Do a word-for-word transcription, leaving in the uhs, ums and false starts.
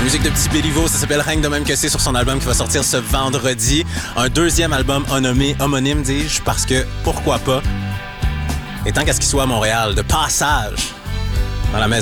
musique de Petit Béliveau, ça s'appelle Règne de même que c'est sur son album qui va sortir ce vendredi. Un deuxième album honomé, homonyme, dis-je, parce que pourquoi pas? Et tant qu'à ce qu'il soit à Montréal, de passage dans la maison